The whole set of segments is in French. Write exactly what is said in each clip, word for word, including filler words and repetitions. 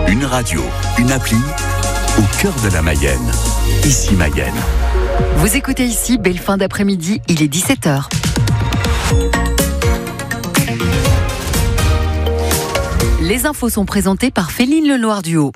Une radio, une appli, au cœur de la Mayenne. Ici Mayenne. Vous écoutez ici, belle fin d'après-midi, il est dix-sept heures. Les infos sont présentées par Féline Lenoir-Duhaut.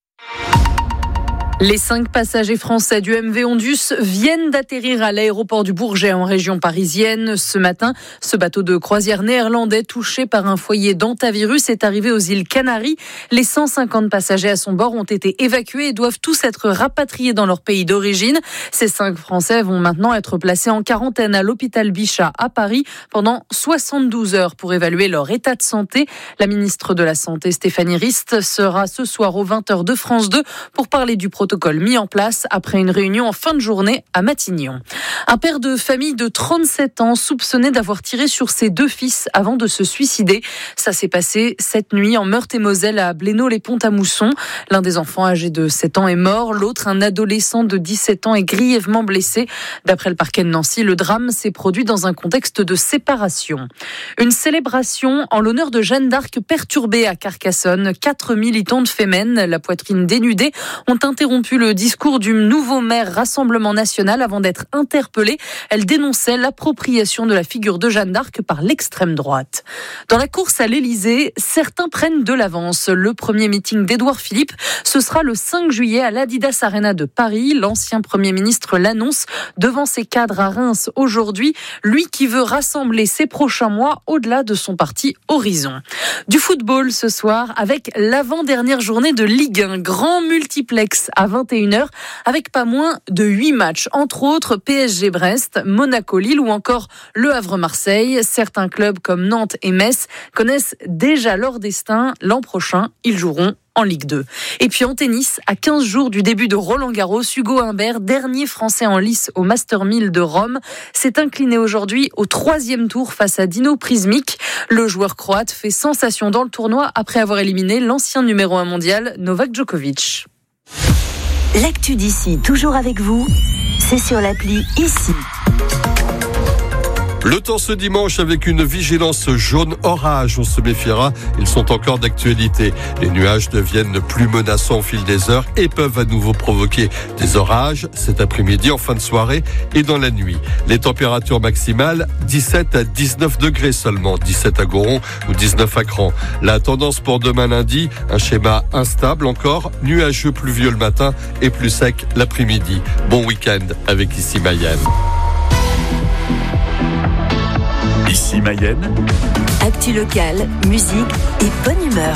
Les cinq passagers français du M V Ondus viennent d'atterrir à l'aéroport du Bourget en région parisienne. Ce matin, ce bateau de croisière néerlandais touché par un foyer d'hantavirus est arrivé aux îles Canaries. Les cent cinquante passagers à son bord ont été évacués et doivent tous être rapatriés dans leur pays d'origine. Ces cinq Français vont maintenant être placés en quarantaine à l'hôpital Bichat à Paris pendant soixante-douze heures pour évaluer leur état de santé. La ministre de la Santé, Stéphanie Rist, sera ce soir aux vingt heures de France deux pour parler du protocole mis en place après une réunion en fin de journée à Matignon. Un père de famille de trente-sept ans soupçonné d'avoir tiré sur ses deux fils avant de se suicider. Ça s'est passé cette nuit en Meurthe-et-Moselle à Blénaud-les-Ponts-à-Mousson. L'un des enfants âgé de sept ans est mort, l'autre, un adolescent de dix-sept ans, est grièvement blessé. D'après le parquet de Nancy, le drame s'est produit dans un contexte de séparation. Une célébration en l'honneur de Jeanne d'Arc perturbée à Carcassonne. Quatre militantes fémènes, la poitrine dénudée, ont interrompu le discours du nouveau maire Rassemblement National avant d'être interpellée. Elle dénonçait l'appropriation de la figure de Jeanne d'Arc par l'extrême droite. Dans la course à l'Élysée, certains prennent de l'avance. Le premier meeting d'Édouard Philippe, ce sera le cinq juillet à l'Adidas Arena de Paris. L'ancien Premier ministre l'annonce devant ses cadres à Reims aujourd'hui. Lui qui veut rassembler ses prochains mois au-delà de son parti Horizon. Du football ce soir avec l'avant-dernière journée de Ligue un. Grand multiplex à vingt et une heures avec pas moins de huit matchs. Entre autres, P S G Brest, Monaco Lille ou encore Le Havre Marseille. Certains clubs comme Nantes et Metz connaissent déjà leur destin. L'an prochain, ils joueront en Ligue deux. Et puis en tennis, à quinze jours du début de Roland-Garros, Hugo Humbert, dernier Français en lice au Master mille de Rome, s'est incliné aujourd'hui au troisième tour face à Dino Prizmic. Le joueur croate fait sensation dans le tournoi après avoir éliminé l'ancien numéro un mondial Novak Djokovic. L'actu d'ici, toujours avec vous, c'est sur l'appli Ici. Le temps ce dimanche avec une vigilance jaune orage. On se méfiera, ils sont encore d'actualité. Les nuages deviennent plus menaçants au fil des heures et peuvent à nouveau provoquer des orages cet après-midi, en fin de soirée et dans la nuit. Les températures maximales, dix-sept à dix-neuf degrés seulement, dix-sept à Goron ou dix-neuf à Cran. La tendance pour demain lundi, un schéma instable encore, nuageux pluvieux le matin et plus sec l'après-midi. Bon week-end avec Ici Mayenne. Ici Mayenne. Actu locale, musique et bonne humeur.